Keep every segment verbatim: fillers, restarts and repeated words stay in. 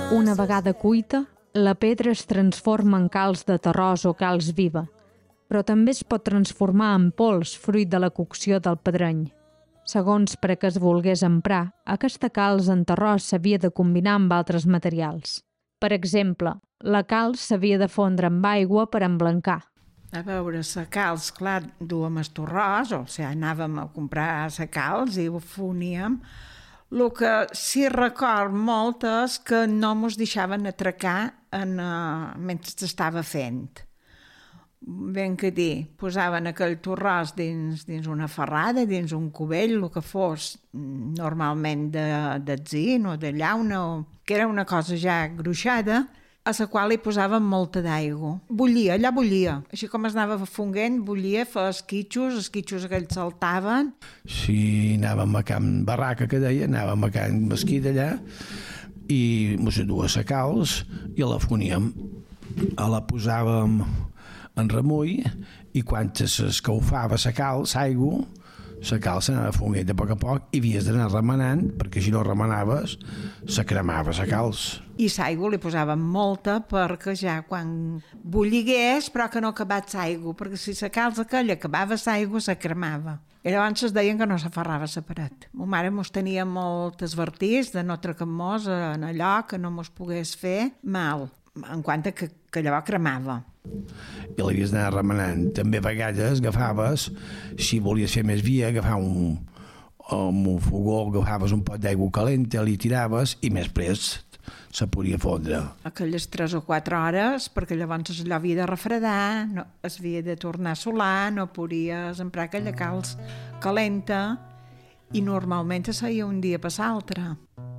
Una vegada cuita, la pedra es transforma en calç de terròs o calç viva, però també es pot transformar en pols fruit de la cocció del pedreny. Segons per a què es volgués emprar, aquesta calç en terròs s'havia de combinar amb altres materials. Per exemple, la calç s'havia de fondre amb aigua per emblancar. A veure, la calç, clar, duem el torròs, o sigui, anàvem a comprar la calç i ho foníem. El que sí record molt és que no mos deixaven atracar en, uh, mentre s'estava fent. Ben que dir, posaven aquell torròs dins, dins una ferrada, dins un cubell, el que fos, normalment de, de zinc o de llauna, o, que era una cosa ja gruixada, a la qual hi posàvem molta d'aigua. Bullia, allà bullia. Així com es anava fonguent, bullia, feia esquitxos, esquitxos aquells saltaven. Si anàvem a Can Barraca, que deia, anàvem a Can Mesquida allà, i mos duia la calç i la foníem. La posàvem en remull i quan s'escaufava la calç, l'aigua, la calç s'anava fonguent a poc a poc i havies d'anar remenant, perquè si no remenaves, se cremava la calç. I l'aigua li posàvem molta perquè ja quan bulligués, però que no acabats l'aigua, perquè si la calç aquella acabava l'aigua, se cremava. I llavors es deien que no s'aferrava la paret. Ma mare mos tenia molt esvertits de no trecar-mos en allò que no mos pogués fer mal, en quant que, que llavors cremava. I l'havies d'anar remenant. També a vegades agafaves, si volies fer més via, agafar un, amb un fogó, agafaves un pot d'aigua calenta, li tiraves i més pres se podia fondre. Aquelles tres o quatre hores, perquè llavors allò havia de refredar, no, es havia de tornar a solar, no podies emprar aquella calç calenta i normalment es feia un dia per l'altre.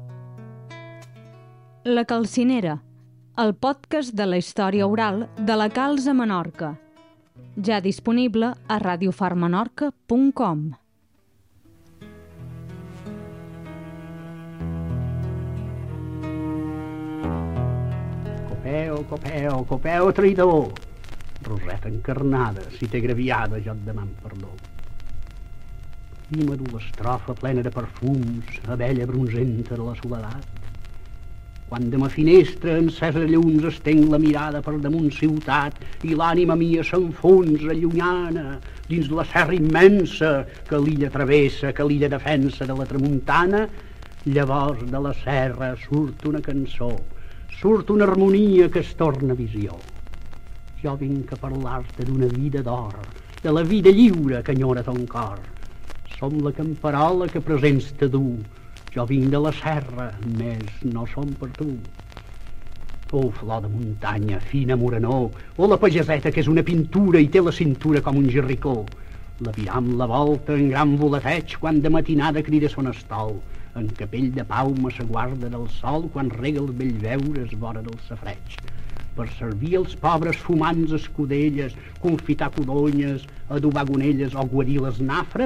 La Calcinera, el podcast de la història oral de la calç a Menorca. Ja disponible a radiofarmenorca punt com. Copeu, copeu, copeu, traïdor! Roseta encarnada, si t'he agraviada, jo et deman perdó. Rima d'una estrofa plena de perfums, abella bronzenta de la soledat. Quan de ma finestra encesa llums estenc la mirada per damunt ciutat i l'ànima mia s'enfonsa llunyana dins la serra immensa que l'illa travessa, que l'illa defensa de la tramuntana, llavors de la serra surt una cançó, surt una harmonia que es torna visió. Jo vinc a parlar-te d'una vida d'or, de la vida lliure que enyora ton cor. Som la camperola que presents te du. Jo vinc de la serra, més no som per tu. Oh, flor de muntanya, fina morenó, o la pageseta que és una pintura i té la cintura com un gerricó. L'aviram la volta en gran voleteig quan de matinada crida son estol. En capell de pauma se guarda del sol quan rega els bellveures vora del safreig. Per servir els pobres fumants escudelles, confitar codonyes, adobar gonelles o guarir les nafres,